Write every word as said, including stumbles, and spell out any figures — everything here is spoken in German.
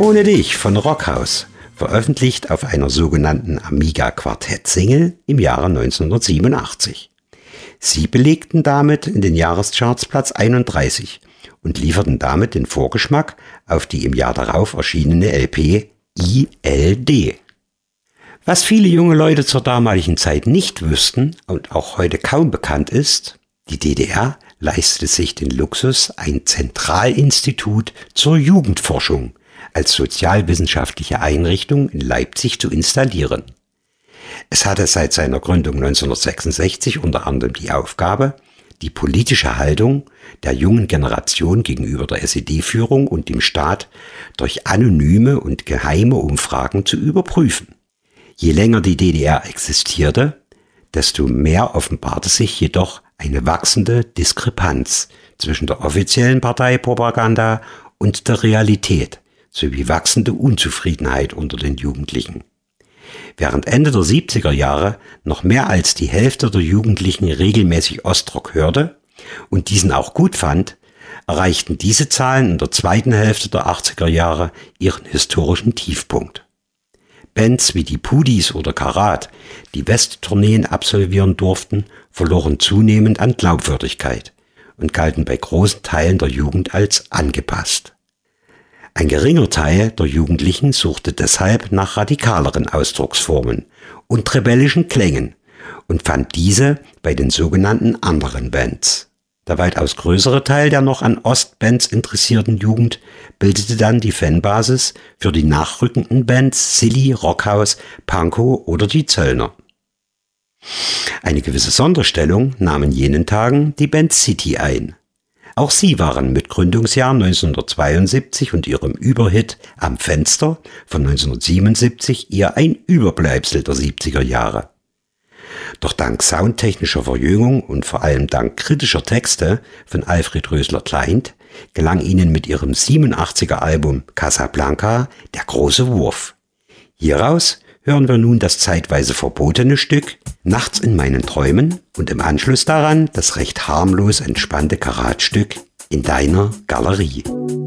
Ohne dich von Rockhaus, veröffentlicht auf einer sogenannten Amiga-Quartett-Single im Jahre neunzehnhundertsiebenundachtzig. Sie belegten damit in den Jahrescharts Platz einunddreißig und lieferten damit den Vorgeschmack auf die im Jahr darauf erschienene L P I L D. Was viele junge Leute zur damaligen Zeit nicht wüssten und auch heute kaum bekannt ist, die D D R leistete sich den Luxus, ein Zentralinstitut zur Jugendforschung als sozialwissenschaftliche Einrichtung in Leipzig zu installieren. Es hatte seit seiner Gründung neunzehnhundertsechsundsechzig unter anderem die Aufgabe, die politische Haltung der jungen Generation gegenüber der S E D-Führung und dem Staat durch anonyme und geheime Umfragen zu überprüfen. Je länger die D D R existierte, desto mehr offenbarte sich jedoch eine wachsende Diskrepanz zwischen der offiziellen Parteipropaganda und der Realität sowie wachsende Unzufriedenheit unter den Jugendlichen. Während Ende der siebziger Jahre noch mehr als die Hälfte der Jugendlichen regelmäßig Ostrock hörte und diesen auch gut fand, erreichten diese Zahlen in der zweiten Hälfte der achtziger Jahre ihren historischen Tiefpunkt. Bands wie die Pudis oder Karat, die Westtourneen absolvieren durften, verloren zunehmend an Glaubwürdigkeit und galten bei großen Teilen der Jugend als angepasst. Ein geringer Teil der Jugendlichen suchte deshalb nach radikaleren Ausdrucksformen und rebellischen Klängen und fand diese bei den sogenannten anderen Bands. Der weitaus größere Teil der noch an Ostbands interessierten Jugend bildete dann die Fanbasis für die nachrückenden Bands Silly, Rockhaus, Pankow oder die Zöllner. Eine gewisse Sonderstellung nahm in jenen Tagen die Band City ein. Auch sie waren mit Gründungsjahr neunzehnhundertzweiundsiebzig und ihrem Überhit Am Fenster von neunzehnhundertsiebenundsiebzig eher ein Überbleibsel der siebziger Jahre. Doch dank soundtechnischer Verjüngung und vor allem dank kritischer Texte von Alfred Rösler-Kleint gelang ihnen mit ihrem siebenundachtziger Album Casablanca der große Wurf. Hieraus hören wir nun das zeitweise verbotene Stück Nachts in meinen Träumen und im Anschluss daran das recht harmlos entspannte Karatstück In deiner Galerie.